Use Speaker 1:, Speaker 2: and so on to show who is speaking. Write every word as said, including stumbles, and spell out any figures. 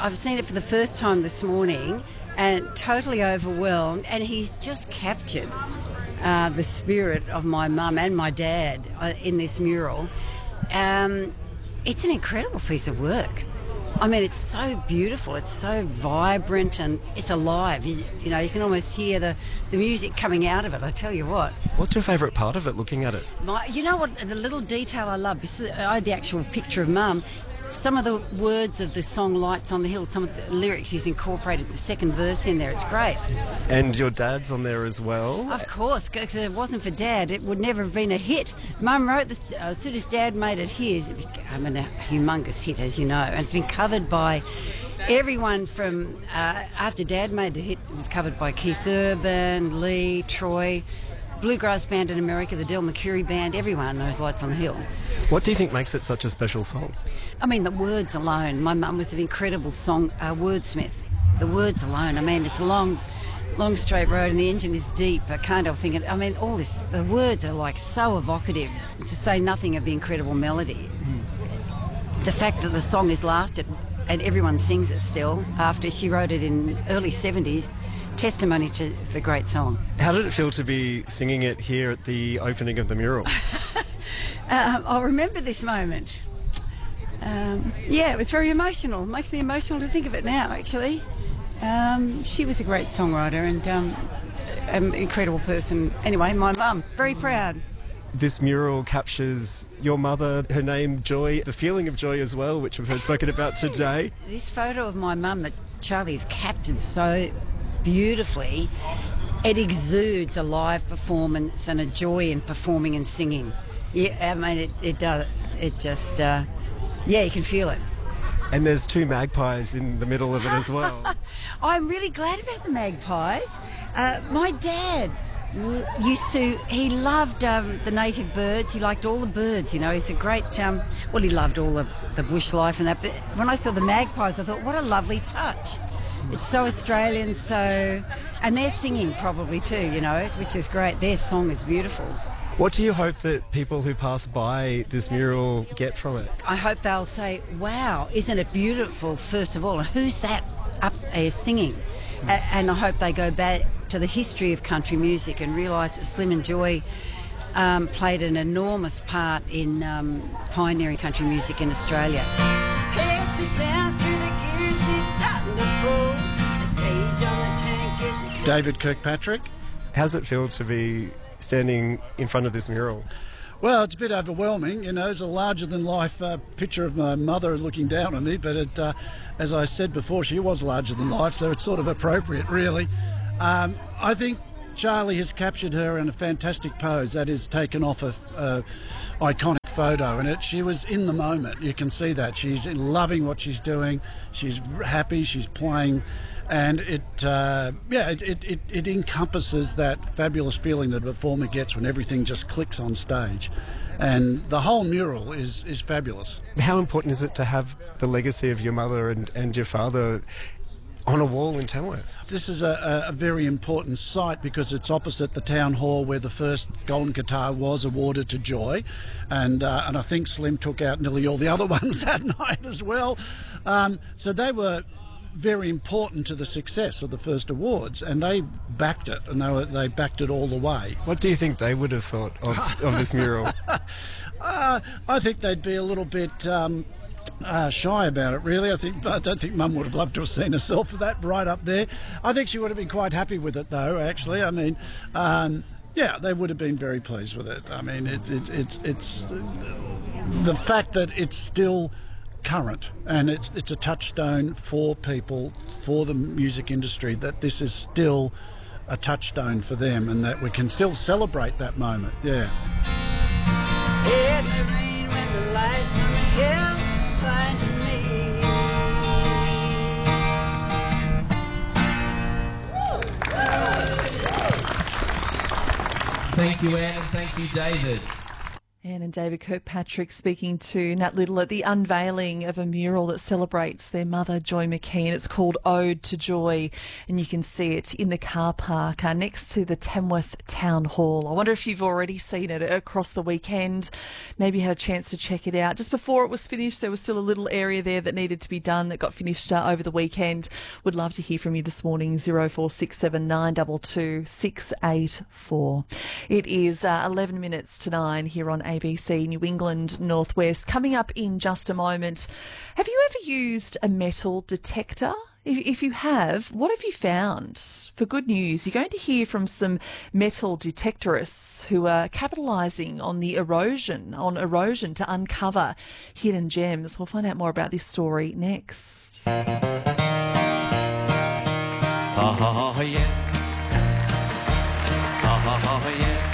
Speaker 1: I've seen it for the first time this morning and totally overwhelmed, and he's just captured uh, the spirit of my mum and my dad uh, in this mural. Um, it's an incredible piece of work. I mean, it's so beautiful, it's so vibrant, and it's alive. You, you know, you can almost hear the, the music coming out of it, I tell you what.
Speaker 2: What's your favourite part of it, looking at it?
Speaker 1: My, you know what, the little detail I love, this is, I had the actual picture of Mum. Some of the words of the song Lights on the Hill, some of the lyrics, he's incorporated the second verse in there. It's great.
Speaker 2: And your dad's on there as well?
Speaker 1: Of course, because if it wasn't for Dad, it would never have been a hit. Mum wrote this, uh, as soon as Dad made it his, it became a humongous hit, as you know, and it's been covered by everyone from, uh, after Dad made the hit, it was covered by Keith Urban, Lee, Troy, Bluegrass Band in America, the Del McCoury Band, everyone knows Lights on the Hill.
Speaker 2: What do you think makes it such a special song?
Speaker 1: I mean, the words alone. My mum was an incredible song uh, wordsmith. The words alone. I mean, it's a long, long straight road and the engine is deep. I can't help thinking, I mean, all this, the words are like so evocative, to say nothing of the incredible melody. Mm. The fact that the song has lasted and everyone sings it still after she wrote it in early seventies, testimony to the great song.
Speaker 2: How did it feel to be singing it here at the opening of the mural?
Speaker 1: um, I'll remember this moment. Um, yeah, it was very emotional. It makes me emotional to think of it now, actually. Um, she was a great songwriter and um, an incredible person. Anyway, my mum, very proud.
Speaker 2: This mural captures your mother, her name, Joy, the feeling of joy as well, which we've heard spoken about today.
Speaker 1: This photo of my mum that Charlie's captured so beautifully, it exudes a live performance and a joy in performing and singing. Yeah, I mean, it, it does. It just, uh, yeah, you can feel it.
Speaker 2: And there's two magpies in the middle of it as well.
Speaker 1: I'm really glad about the magpies. Uh, my dad used to, he loved um, the native birds. He liked all the birds, you know. He's a great, um, well, he loved all the, the bush life and that. But when I saw the magpies, I thought, what a lovely touch. It's so Australian, so... And they're singing probably too, you know, which is great. Their song is beautiful.
Speaker 2: What do you hope that people who pass by this mural get from it?
Speaker 1: I hope they'll say, wow, isn't it beautiful, first of all? Who's that up there singing? Mm. A- and I hope they go back to the history of country music and realise that Slim and Joy um, played an enormous part in um, pioneering country music in Australia. Heads are down through the gears, she's starting to fall. The page on the tank is...
Speaker 3: David Kirkpatrick.
Speaker 2: How's it feel to be standing in front of this mural?
Speaker 3: Well, it's a bit overwhelming, you know. It's a larger-than-life uh, picture of my mother looking down on me, but it, uh, as I said before, she was larger than life, so it's sort of appropriate, really. Um, I think Charlie has captured her in a fantastic pose. That is taken off a uh, iconic photo, and it. She was in the moment. You can see that. She's loving what she's doing. She's happy. She's playing. And it, uh, yeah, it, it, it, it encompasses that fabulous feeling that a performer gets when everything just clicks on stage. And the whole mural is, is fabulous.
Speaker 2: How important is it to have the legacy of your mother and, and your father on a wall in Tamworth?
Speaker 3: This is a, a very important site because it's opposite the town hall where the first golden guitar was awarded to Joy, and uh, and I think Slim took out nearly all the other ones that night as well. Um, so they were very important to the success of the first awards, and they backed it, and they were, they backed it all the way.
Speaker 2: What do you think they would have thought of, of this mural?
Speaker 3: uh, I think they'd be a little bit um, uh, shy about it, really. I think I don't think Mum would have loved to have seen herself for that right up there. I think she would have been quite happy with it, though. Actually, I mean. Um, Yeah, they would have been very pleased with it. I mean, it, it, it's it's the fact that it's still current and it's it's a touchstone for people, for the music industry, that this is still a touchstone for them and that we can still celebrate that moment. Yeah.
Speaker 1: In the rain when the lights on the hill blinded me.
Speaker 4: Thank you, Anne, and thank you, David. Johan and David Kirkpatrick speaking to Nat Little at the unveiling of a mural that celebrates their mother, Joy McKean. It's called Ode to Joy, and you can see it in the car park uh, next to the Tamworth Town Hall. I wonder if you've already seen it across the weekend, maybe had a chance to check it out. Just before it was finished, there was still a little area there that needed to be done that got finished uh, over the weekend. Would love to hear from you this morning, zero four six seven nine two two six eight four. It is uh, eleven minutes to nine here on A B C New England Northwest. Coming up in just a moment, have you ever used a metal detector? If, if you have, what have you found? For good news, you're going to hear from some metal detectorists who are capitalising on the erosion, on erosion to uncover hidden gems. We'll find out more about this story next.
Speaker 5: Oh, yeah. Oh, yeah.